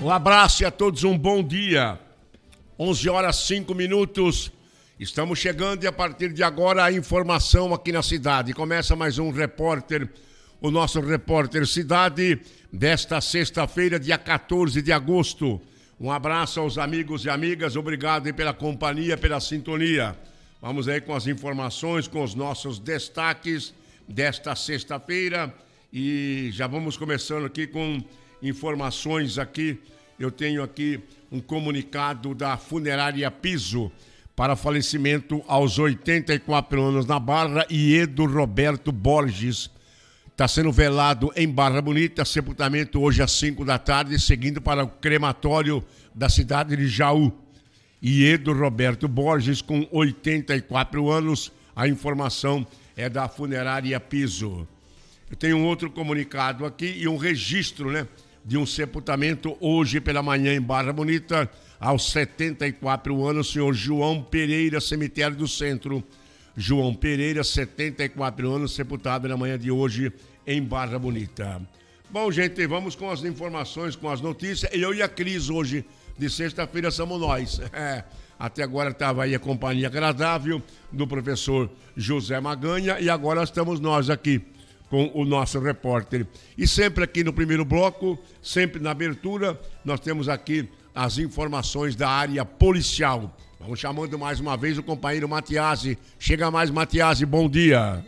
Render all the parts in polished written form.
Um abraço e a todos um bom dia. 11 horas 5 minutos. Estamos chegando e a partir de agora a informação aqui na cidade. Começa mais um repórter, o nosso repórter Cidade, desta sexta-feira, dia 14 de agosto. Um abraço aos amigos e amigas, obrigado aí pela companhia, pela sintonia. Vamos aí com as informações, com os nossos destaques desta sexta-feira e já vamos começando aqui com informações aqui. Eu tenho aqui um comunicado da funerária Piso para falecimento aos 84 anos na Barra, Iedo Roberto Borges. Está sendo velado em Barra Bonita, sepultamento hoje às 5 da tarde, seguindo para o crematório da cidade de Jaú. Iedo Roberto Borges, com 84 anos, a informação é da funerária Piso. Eu tenho um outro comunicado aqui e um registro, de um sepultamento hoje pela manhã em Barra Bonita, aos 74 anos, senhor João Pereira, cemitério do Centro. João Pereira, 74 anos, sepultado na manhã de hoje em Barra Bonita. Bom, gente, vamos com as informações, com as notícias. Eu e a Cris hoje, de sexta-feira, somos nós. Até agora estava aí a companhia agradável do professor José Maganha e agora estamos nós aqui com o nosso repórter. E sempre aqui no primeiro bloco, sempre na abertura, nós temos aqui as informações da área policial. Vamos chamando mais uma vez o companheiro Matiasi. Chega mais, Matiasi, bom dia.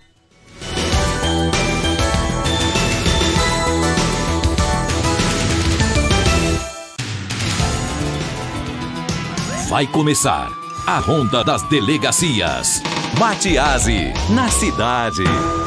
Vai começar a Ronda das Delegacias. Matiasi, na cidade.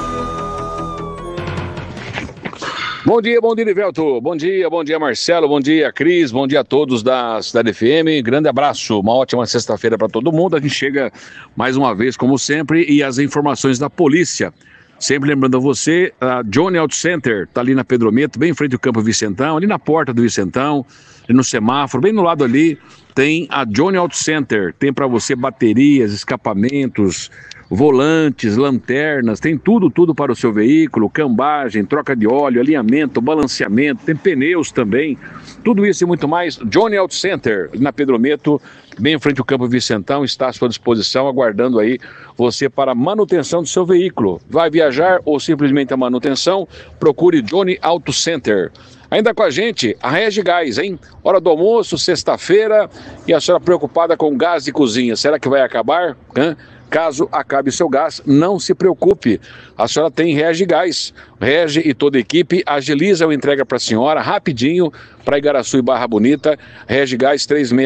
Bom dia, Livelto. Bom dia, Marcelo. Bom dia, Cris. Bom dia a todos da Cidade FM. Grande abraço. Uma ótima sexta-feira para todo mundo. A gente chega mais uma vez, como sempre, e as informações da polícia. Sempre lembrando a você, a Johnny Auto Center está ali na Pedro Meto, bem em frente ao Campo Vicentão, ali na porta do Vicentão, ali no semáforo, bem no lado ali, tem a Johnny Auto Center. Tem para você baterias, escapamentos, volantes, lanternas, tem tudo para o seu veículo, cambagem, troca de óleo, alinhamento, balanceamento, tem pneus também, tudo isso e muito mais. Johnny Auto Center, na Pedro Meto, bem em frente ao Campo Vicentão, está à sua disposição, aguardando aí você para manutenção do seu veículo. Vai viajar ou simplesmente a manutenção? Procure Johnny Auto Center. Ainda com a gente, a Regigás, hein? Hora do almoço, sexta-feira, e a senhora preocupada com gás de cozinha, será que vai acabar? Caso acabe seu gás, não se preocupe. A senhora tem Regigás. Regi e toda a equipe agiliza a entrega para a senhora rapidinho para Igaraçu e Barra Bonita. Regigás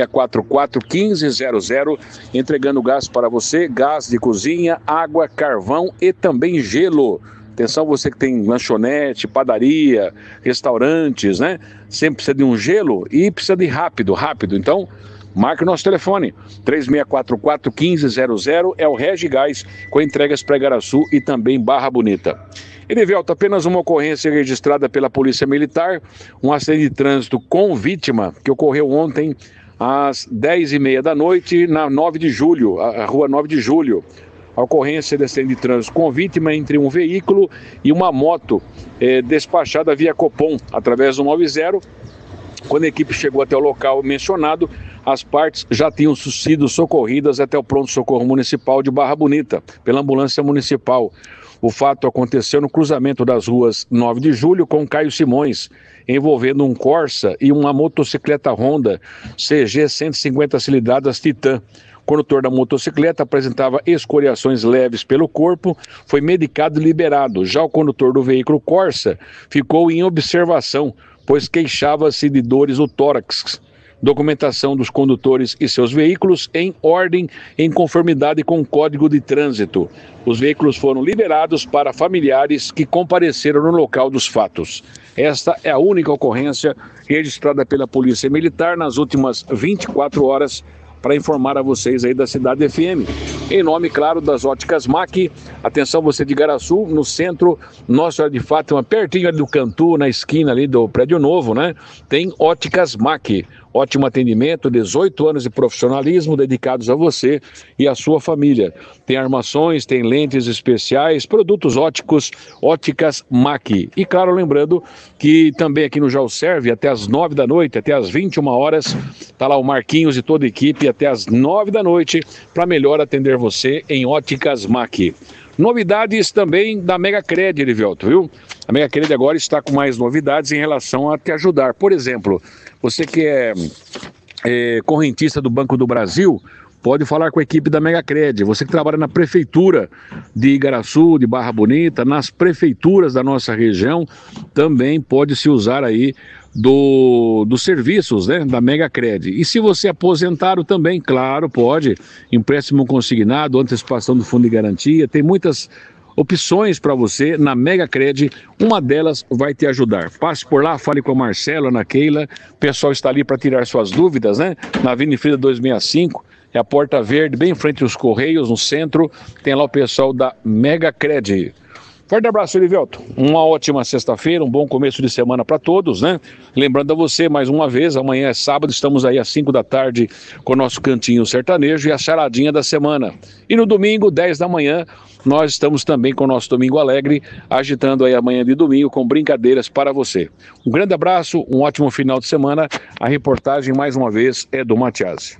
3644-1500, entregando gás para você, gás de cozinha, água, carvão e também gelo. Atenção, você que tem lanchonete, padaria, restaurantes, Sempre precisa de um gelo e precisa de rápido. Então, marque o nosso telefone, 3644-1500, é o Regigás, com entregas para Igaraçu e também Barra Bonita. Erivelto, apenas uma ocorrência registrada pela Polícia Militar, um acidente de trânsito com vítima, que ocorreu ontem às 10h30 da noite, na 9 de julho, a rua 9 de julho. A ocorrência de acidente de trânsito com vítima entre um veículo e uma moto despachada via Copom, através do 90. Quando a equipe chegou até o local mencionado, as partes já tinham sido socorridas até o pronto-socorro municipal de Barra Bonita, pela ambulância municipal. O fato aconteceu no cruzamento das ruas 9 de julho com Caio Simões, envolvendo um Corsa e uma motocicleta Honda CG 150 cilindradas Titan. O condutor da motocicleta apresentava escoriações leves pelo corpo, foi medicado e liberado. Já o condutor do veículo Corsa ficou em observação, pois queixava-se de dores no tórax. Documentação dos condutores e seus veículos em ordem, em conformidade com o Código de Trânsito. Os veículos foram liberados para familiares que compareceram no local dos fatos. Esta é a única ocorrência registrada pela Polícia Militar nas últimas 24 horas, para informar a vocês aí da Cidade FM. Em nome, claro, das Óticas MAC. Atenção, você de Igaraçu, no centro, Nossa Senhora de Fátima, pertinho ali do Cantu, na esquina ali do prédio novo, Tem Óticas MAC. ótimo atendimento, 18 anos de profissionalismo dedicados a você e a sua família. Tem armações, tem lentes especiais, produtos óticos, Óticas Maqui. E claro, lembrando que também aqui no Jau Serve, até as 9 da noite, até as 21 horas, tá lá o Marquinhos e toda a equipe até as 9 da noite para melhor atender você em Óticas Maqui. Novidades também da Megacred, Erivelto, viu? A Megacred agora está com mais novidades em relação a te ajudar. Por exemplo, você que é correntista do Banco do Brasil, pode falar com a equipe da Megacred. Você que trabalha na prefeitura de Igaraçu, de Barra Bonita, nas prefeituras da nossa região, também pode se usar aí dos serviços, né, da Megacred. E se você é aposentado também, claro, pode. Empréstimo consignado, antecipação do fundo de garantia, tem muitas opções para você na Megacred, uma delas vai te ajudar. Passe por lá, fale com a Marcela, Ana Keila, o pessoal está ali para tirar suas dúvidas, né? Na Avenida Frida 265, é a Porta Verde, bem em frente aos Correios, no centro, tem lá o pessoal da Megacred. Forte abraço, Erivelto. Uma ótima sexta-feira, um bom começo de semana para todos, né? Lembrando a você, mais uma vez, amanhã é sábado, estamos aí às 5 da tarde com o nosso Cantinho Sertanejo e a charadinha da semana. E no domingo, 10 da manhã, nós estamos também com o nosso Domingo Alegre, agitando aí a manhã de domingo com brincadeiras para você. Um grande abraço, um ótimo final de semana. A reportagem, mais uma vez, é do Matiasi.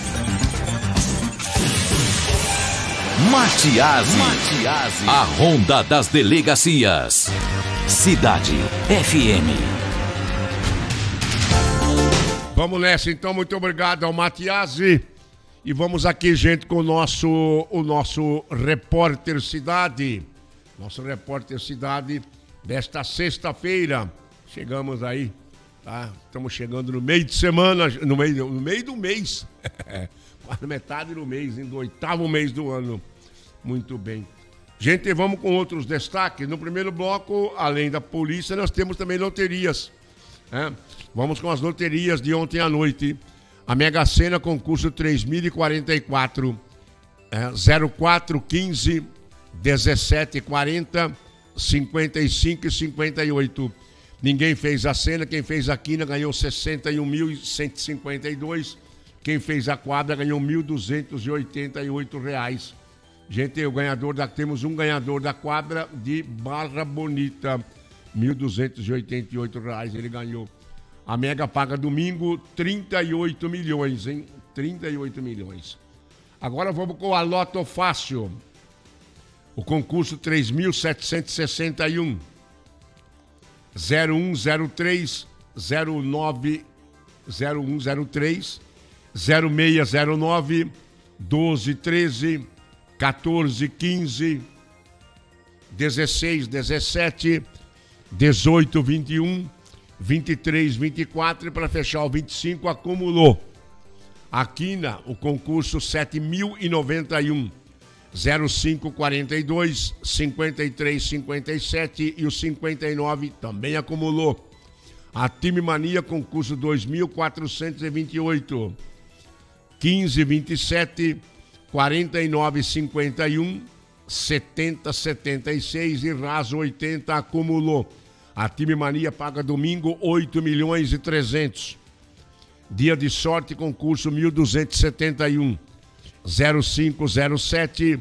Matiasi, a Ronda das Delegacias. Cidade FM. Vamos nessa então, muito obrigado ao Matiasi. E vamos aqui, gente, com o nosso repórter Cidade. Nosso repórter Cidade desta sexta-feira. Chegamos aí, tá? Estamos chegando no meio de semana, no meio do mês. Quase metade do mês, do 8º mês do ano. Muito bem. Gente, vamos com outros destaques. No primeiro bloco, além da polícia, nós temos também loterias. Vamos com as loterias de ontem à noite. A Mega Sena, concurso 3044, 0415, 1740, 55 e 58. Ninguém fez a Sena, quem fez a Quina ganhou 61.152. Quem fez a quadra ganhou R$ 1.288. Gente, temos um ganhador da quadra de Barra Bonita, R$ 1.288 ele ganhou. A Mega paga domingo 38 milhões, hein? 38 milhões. Agora vamos com a Loto Fácil. O concurso 3.761. 0103 09 0103 0609 1213 1415 1617 1821 2324 e para fechar o 25 acumulou. A Quina, o concurso 7.091 0542 5357 e o 59 também acumulou. A Time Mania, concurso 2428 1527 4951 7076 e Raso 80 acumulou. A Time Mania paga domingo 8.300.000. Dia de sorte, concurso 1271 0507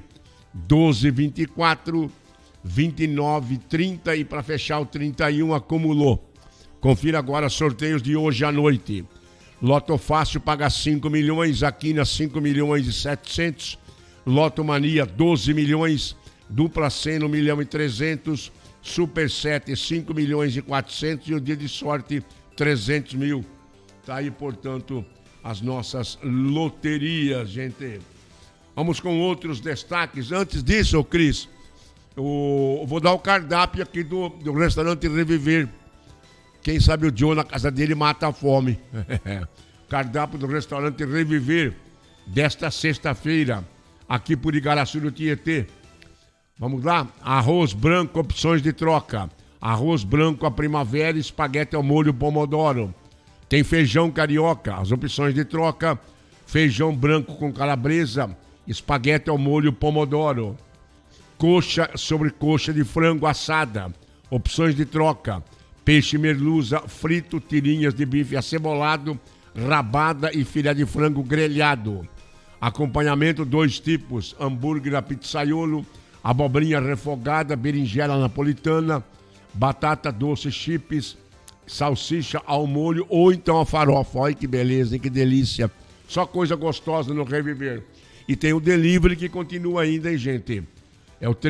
1224 2930 e para fechar o 31 acumulou. Confira agora sorteios de hoje à noite. Loto Fácil paga 5 milhões, a Quina 5.700.000, Loto Mania 12 milhões, Dupla Sena 1.300.000, Super 7 5.400.000 e o dia de sorte 300 mil. Tá aí, portanto, as nossas loterias, gente. Vamos com outros destaques. Antes disso, Cris, eu vou dar o cardápio aqui do restaurante Reviver. Quem sabe o Joe na casa dele mata a fome. Cardápio do restaurante Reviver desta sexta-feira, aqui por Igaraçu do Tietê. Vamos lá? Arroz branco, opções de troca. Arroz branco à primavera, espaguete ao molho pomodoro. Tem feijão carioca, as opções de troca. Feijão branco com calabresa, espaguete ao molho pomodoro. Coxa sobre coxa de frango assada, opções de troca. Peixe merluza frito, tirinhas de bife acebolado, rabada e filé de frango grelhado. Acompanhamento 2 tipos, hambúrguer a pizzaiolo, abobrinha refogada, berinjela napolitana, batata doce, chips, salsicha ao molho ou então a farofa. Olha que beleza, hein? Que delícia. Só coisa gostosa no Reviver. E tem o delivery que continua ainda, hein, gente? É o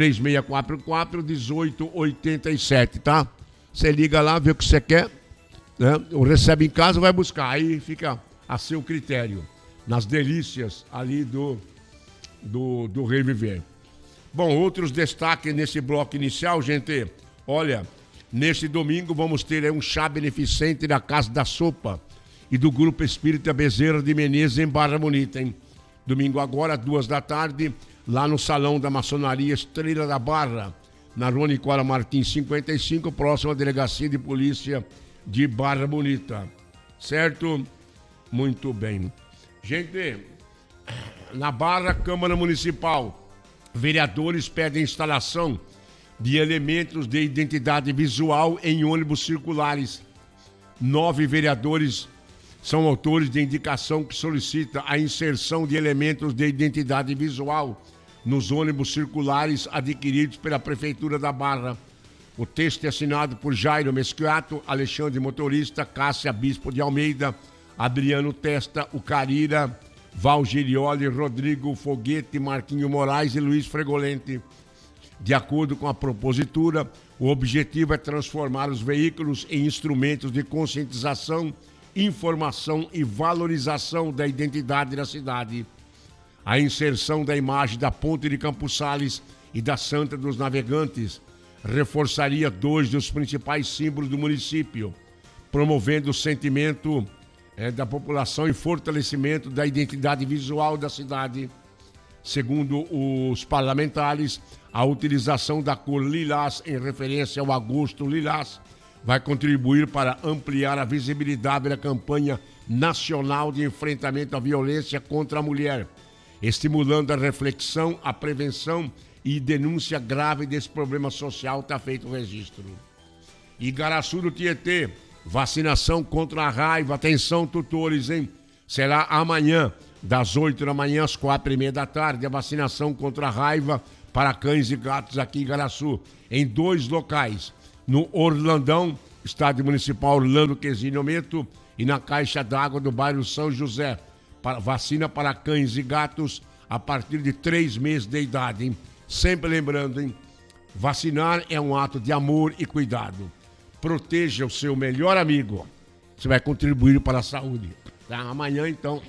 3644-1887, tá? Você liga lá, vê o que você quer, né? Ou recebe em casa, vai buscar. Aí fica a seu critério. Nas delícias ali do Reviver. Bom, outros destaques nesse bloco inicial, gente. Olha, neste domingo vamos ter um chá beneficente da Casa da Sopa e do Grupo Espírita Bezerra de Menezes em Barra Bonita, hein? Domingo agora, 14h, lá no Salão da Maçonaria Estrela da Barra, na Rua Nicola Martins 55, próximo à Delegacia de Polícia de Barra Bonita. Certo? Muito bem. Gente, na Barra, Câmara Municipal, vereadores pedem instalação de elementos de identidade visual em ônibus circulares. 9 vereadores são autores de indicação que solicita a inserção de elementos de identidade visual nos ônibus circulares adquiridos pela Prefeitura da Barra. O texto é assinado por Jairo Mesquiato, Alexandre Motorista, Cássia Bispo de Almeida, Adriano Testa, Ucarira, Val Girioli, Rodrigo Foguete, Marquinho Moraes e Luiz Fregolente. De acordo com a propositura, o objetivo é transformar os veículos em instrumentos de conscientização, informação e valorização da identidade da cidade. A inserção da imagem da Ponte de Campos Sales e da Santa dos Navegantes reforçaria 2 dos principais símbolos do município, promovendo o sentimento da população e fortalecimento da identidade visual da cidade. Segundo os parlamentares, a utilização da cor lilás em referência ao agosto lilás vai contribuir para ampliar a visibilidade da campanha nacional de enfrentamento à violência contra a mulher, estimulando a reflexão, a prevenção e denúncia grave desse problema social. Está feito o registro. Igaraçu do Tietê, vacinação contra a raiva. Atenção, tutores, hein? Será amanhã, das 8 da manhã às 4h30 da tarde, a vacinação contra a raiva para cães e gatos aqui em Igaraçu, em 2 locais. No Orlandão, Estádio Municipal Orlando Quesinhometo, e na Caixa d'Água do bairro São José. Vacina para cães e gatos a partir de 3 meses de idade, hein? Sempre lembrando, hein? Vacinar é um ato de amor e cuidado. Proteja o seu melhor amigo. Você vai contribuir para a saúde. Tá? Amanhã, então,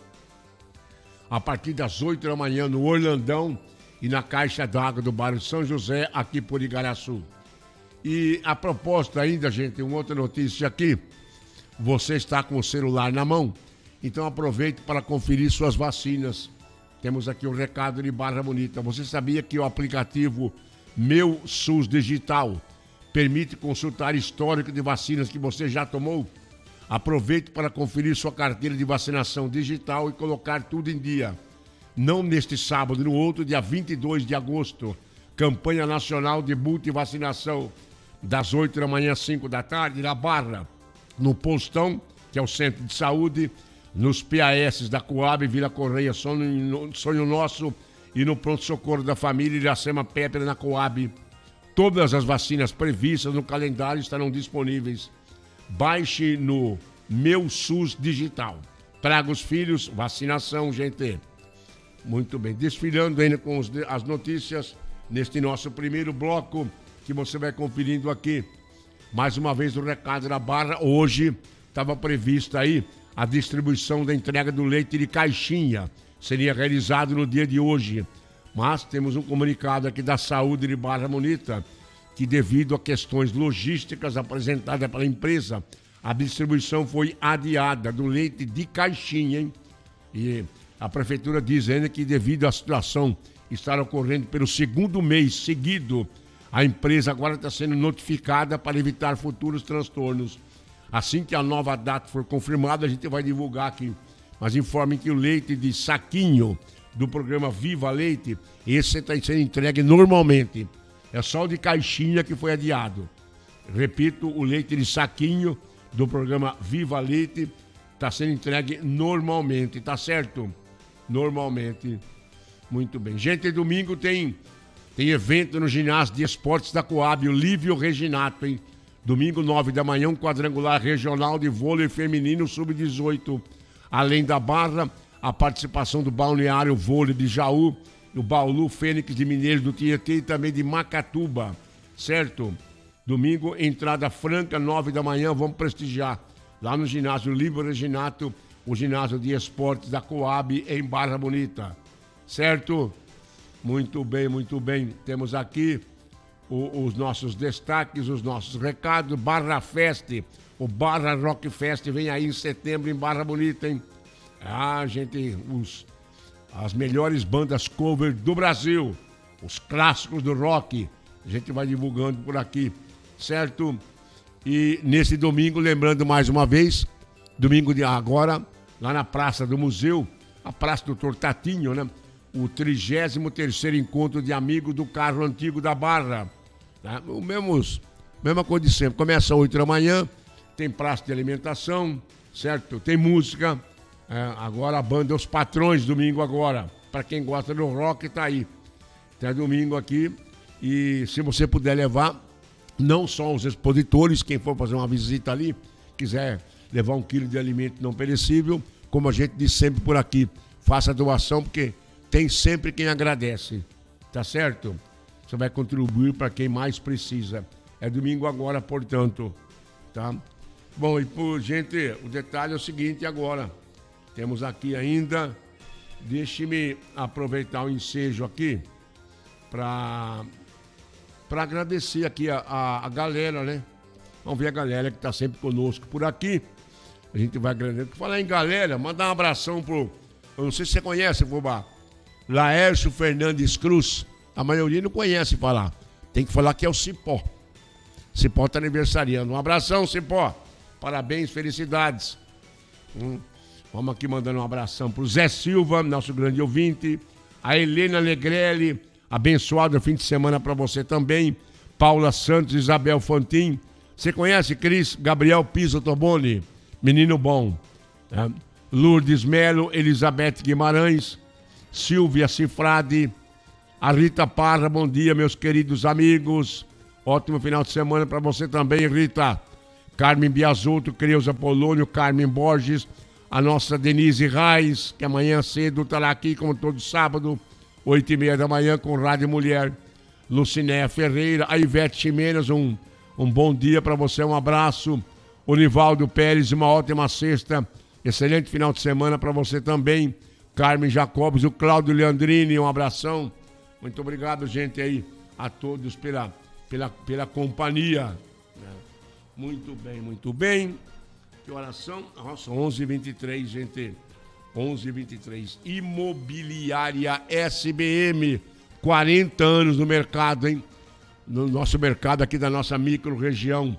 a partir das 8 da manhã, no Orlandão e na Caixa d'Água do bairro São José, aqui por Igaraçu. E a propósito ainda, gente, uma outra notícia aqui. Você está com o celular na mão, então aproveite para conferir suas vacinas. Temos aqui um recado de Barra Bonita. Você sabia que o aplicativo Meu SUS Digital permite consultar histórico de vacinas que você já tomou? Aproveite para conferir sua carteira de vacinação digital e colocar tudo em dia. Não neste sábado, no outro, dia 22 de agosto. Campanha Nacional de Multivacinação, das 8 da manhã às 5 da tarde, na Barra, no Postão, que é o Centro de Saúde, nos PAS da Coab, Vila Correia, Sonho Nosso, e no Pronto-Socorro da Família Iracema Pepper, na Coab. Todas as vacinas previstas no calendário estarão disponíveis. Baixe no Meu SUS Digital. Traga os filhos, vacinação, gente. Muito bem, desfilando ainda com as notícias neste nosso primeiro bloco, que você vai conferindo aqui. Mais uma vez o recado da Barra. Hoje estava prevista aí a distribuição da entrega do leite de caixinha. Seria realizado no dia de hoje. Mas temos um comunicado aqui da Saúde de Barra Bonita, que devido a questões logísticas apresentadas pela empresa, a distribuição foi adiada do leite de caixinha, hein? E a prefeitura diz ainda que devido à situação estar ocorrendo pelo 2º mês seguido, a empresa agora está sendo notificada para evitar futuros transtornos. Assim que a nova data for confirmada, a gente vai divulgar aqui. Mas informem que o leite de saquinho do programa Viva Leite, esse está sendo entregue normalmente. É só o de caixinha que foi adiado. Repito, o leite de saquinho do programa Viva Leite Está sendo entregue normalmente, tá certo? Normalmente. Muito bem. Gente, domingo tem evento no ginásio de esportes da Coab, o Lívio Reginato, hein? Domingo, 9 da manhã, um quadrangular regional de vôlei feminino sub-18. Além da barra, a participação do Balneário Vôlei de Jaú, do Bauru Fênix de Mineiros do Tietê e também de Macatuba, certo? Domingo, entrada franca, 9 da manhã, vamos prestigiar lá no ginásio Lívio Reginato, o ginásio de esportes da Coab em Barra Bonita, certo? Muito bem, muito bem. Temos aqui os nossos destaques, os nossos recados. Barra Fest, o Barra Rock Fest vem aí em setembro em Barra Bonita, hein? Ah, gente, as melhores bandas cover do Brasil, os clássicos do rock, a gente vai divulgando por aqui, certo? E nesse domingo, lembrando mais uma vez, domingo de agora, lá na Praça do Museu, a Praça do Tortatinho, né? O 33º encontro de amigos do carro antigo da Barra. Tá? Mesma coisa de sempre. Começa às 8 da manhã, tem praça de alimentação, certo? Tem música. Agora a banda Os Patrões, domingo agora. Para quem gosta do rock, tá aí. Tem domingo aqui. E se você puder levar, não só os expositores, quem for fazer uma visita ali, quiser levar 1 quilo de alimento não perecível, como a gente diz sempre por aqui, faça a doação, porque tem sempre quem agradece, tá certo? Você vai contribuir para quem mais precisa. É domingo agora, portanto, tá? Bom, e gente, o detalhe é o seguinte agora. Temos aqui ainda, deixe-me aproveitar o ensejo aqui para agradecer aqui a galera, né? Vamos ver a galera que está sempre conosco por aqui. A gente vai agradecer. Falar em galera, mandar um abração pro... Eu não sei se você conhece, Fubá. Laércio Fernandes Cruz. A maioria não conhece falar. Tem que falar que é o Cipó. Cipó tá aniversariando. Um abração, Cipó. Parabéns, felicidades. Vamos aqui mandando um abração pro Zé Silva, nosso grande ouvinte. A Helena Negrelli. Abençoado fim de semana para você também. Paula Santos, Isabel Fantin. Você conhece Cris Gabriel Piso Toboni? Menino bom. Lourdes Melo, Elizabeth Guimarães, Silvia Cifrade, a Rita Parra, bom dia, meus queridos amigos. Ótimo final de semana para você também, Rita. Carmen Biasotto, Creuza Polônio, Carmen Borges, a nossa Denise Reis, que amanhã cedo estará aqui, como todo sábado, 8h30 da manhã, com Rádio Mulher. Lucinéia Ferreira, a Ivete Ximenes, um bom dia para você, um abraço. O Nivaldo Pérez, uma ótima sexta, excelente final de semana para você também. Carmen Jacobs, o Cláudio Leandrini, um abração. Muito obrigado, gente, aí, a todos pela companhia. Muito bem, muito bem. Que horas são? Nossa, 11h23, gente. 11h23. Imobiliária SBM, 40 anos no mercado, hein? No nosso mercado aqui da nossa micro-região.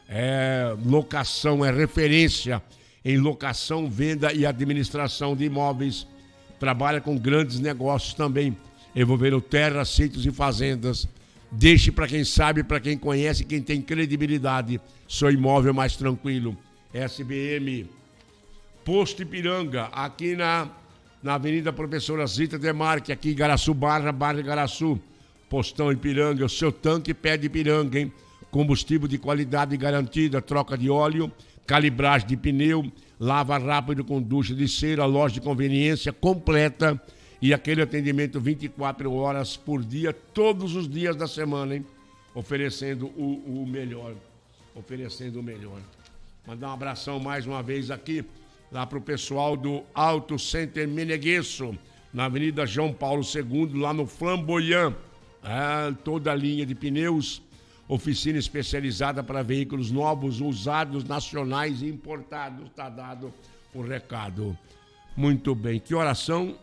Locação, é referência em locação, venda e administração de imóveis. Trabalha com grandes negócios também, envolvendo terras, sítios e fazendas. Deixe para quem sabe, para quem conhece, quem tem credibilidade. Seu imóvel mais tranquilo. SBM. Posto Ipiranga, aqui na Avenida Professora Zita Demarque, aqui em Igaraçu, Barra Igaraçu. Postão Ipiranga, o seu tanque pé de Ipiranga, hein? Combustível de qualidade garantida, troca de óleo, calibragem de pneu, lava rápido com ducha de cera, loja de conveniência completa e aquele atendimento 24 horas por dia, todos os dias da semana, hein? Oferecendo o melhor. Oferecendo o melhor. Mandar um abração mais uma vez aqui, lá pro pessoal do Auto Center Meneguesso, na Avenida João Paulo II, lá no Flamboyant. Toda a linha de pneus, oficina especializada para veículos novos, usados, nacionais e importados. Está dado o recado. Muito bem. Que horas são?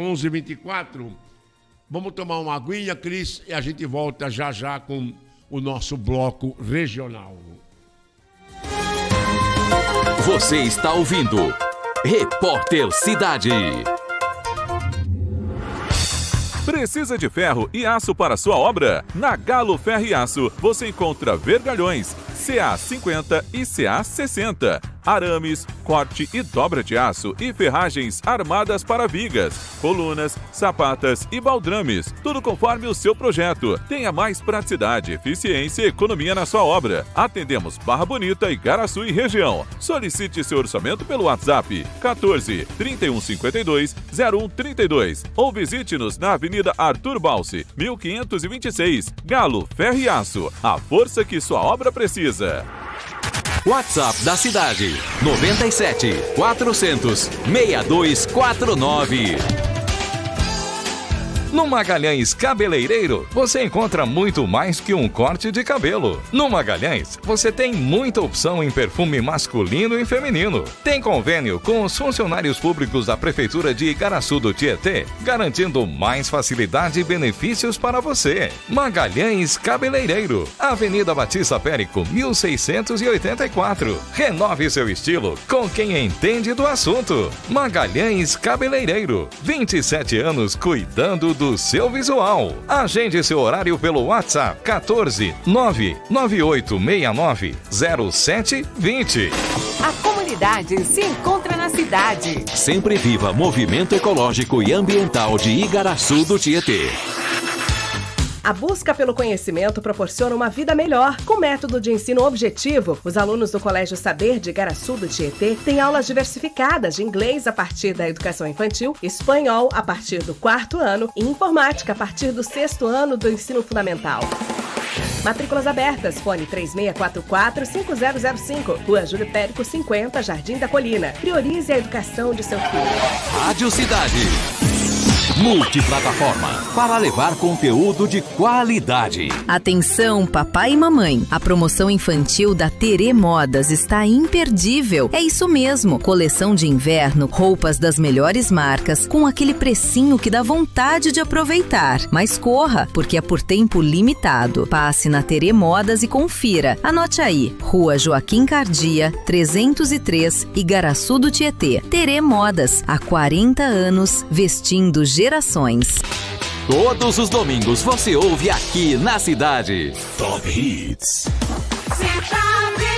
11h24. Vamos tomar uma aguinha, Cris, e a gente volta já já com o nosso bloco regional. Você está ouvindo Repórter Cidade. Precisa de ferro e aço para sua obra? Na Galo Ferro e Aço você encontra vergalhões, CA50 e CA60. Arames, corte e dobra de aço e ferragens armadas para vigas, colunas, sapatas e baldrames. Tudo conforme o seu projeto. Tenha mais praticidade, eficiência e economia na sua obra. Atendemos Barra Bonita, Igaraçu e região. Solicite seu orçamento pelo WhatsApp 14 3152 0132 ou visite-nos na Avenida Arthur Balsi, 1526, Galo, Ferro e Aço. A força que sua obra precisa. WhatsApp da cidade 97 400 6249. No Magalhães Cabeleireiro, você encontra muito mais que um corte de cabelo. No Magalhães, você tem muita opção em perfume masculino e feminino. Tem convênio com os funcionários públicos da Prefeitura de Igaraçu do Tietê, garantindo mais facilidade e benefícios para você. Magalhães Cabeleireiro, Avenida Batista Périco, 1684. Renove seu estilo com quem entende do assunto. Magalhães Cabeleireiro, 27 anos cuidando do seu visual. Agende seu horário pelo WhatsApp 14 99869 0720. A comunidade se encontra na cidade. Sempre viva Movimento Ecológico e Ambiental de Igaraçu do Tietê. A busca pelo conhecimento proporciona uma vida melhor. Com método de ensino objetivo, os alunos do Colégio Saber de Igaraçu do Tietê têm aulas diversificadas de inglês a partir da educação infantil, espanhol a partir do 4º ano e informática a partir do 6º ano do ensino fundamental. Matrículas abertas, fone 3644-5005, Rua Júlio Périco 50, Jardim da Colina. Priorize a educação de seu filho. Rádio Cidade. Multiplataforma para levar conteúdo de qualidade. Atenção, papai e mamãe. A promoção infantil da Terê Modas está imperdível. É isso mesmo. Coleção de inverno, roupas das melhores marcas, com aquele precinho que dá vontade de aproveitar. Mas corra, porque é por tempo limitado. Passe na Terê Modas e confira. Anote aí. Rua Joaquim Cardia, 303, Igaraçu do Tietê. Terê Modas, há 40 anos, vestindo gerações. Todos os domingos você ouve aqui na cidade. Top Hits. Cidade.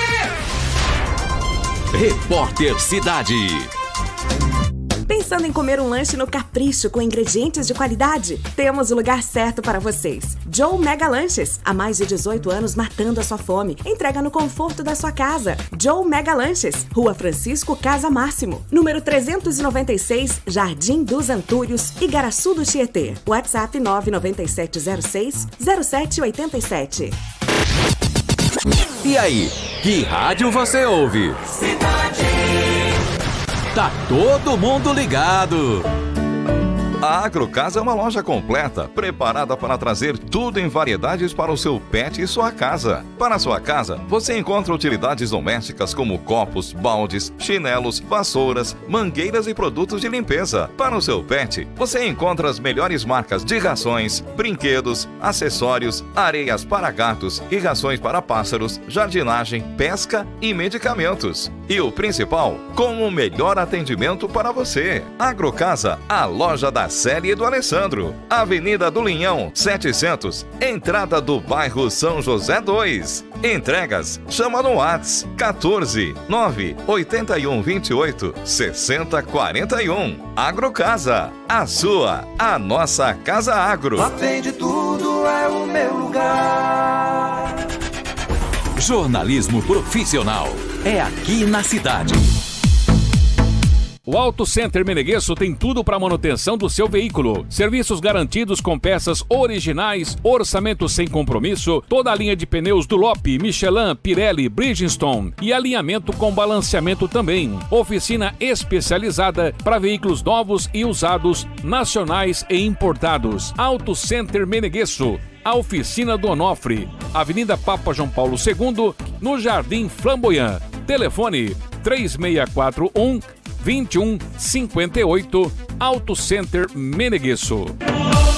Repórter Cidade. Pensando em comer um lanche no Capricho com ingredientes de qualidade? Temos o lugar certo para vocês. Joe Mega Lanches. Há mais de 18 anos matando a sua fome. Entrega no conforto da sua casa. Joe Mega Lanches. Rua Francisco Casa Máximo. Número 396, Jardim dos Antúrios, Igaraçu do Tietê. WhatsApp 99706-0787. E aí, que rádio você ouve? Cidade. Tá todo mundo ligado. A Agrocasa é uma loja completa, preparada para trazer tudo em variedades para o seu pet e sua casa. Para a sua casa, você encontra utilidades domésticas como copos, baldes, chinelos, vassouras, mangueiras e produtos de limpeza. Para o seu pet, você encontra as melhores marcas de rações, brinquedos, acessórios, areias para gatos e rações para pássaros, jardinagem, pesca e medicamentos. E o principal, com o melhor atendimento para você. Agrocasa, a loja da Célia e do Alessandro. Avenida do Linhão, 700, entrada do bairro São José 2. Entregas, chama no WhatsApp 14 981 28 60 41. Agrocasa, a sua, a nossa Casa Agro. Lá tem de tudo, é o meu lugar. Jornalismo profissional é aqui na cidade. O Auto Center Meneguesso tem tudo para a manutenção do seu veículo. Serviços garantidos com peças originais, orçamento sem compromisso, toda a linha de pneus Dunlop, Michelin, Pirelli, Bridgestone e alinhamento com balanceamento também. Oficina especializada para veículos novos e usados, nacionais e importados. Auto Center Meneguesso. A oficina do Onofre, Avenida Papa João Paulo II, no Jardim Flamboyant. Telefone 3641-2158, Auto Center Meneguesso.